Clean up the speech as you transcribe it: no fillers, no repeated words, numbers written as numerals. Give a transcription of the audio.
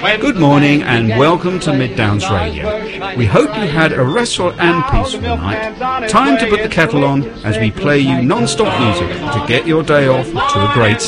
Good morning and welcome to Mid-Downs Radio. We hope you had a restful and peaceful night. Time to put the kettle on as we play you non-stop music to get your day off to a great start.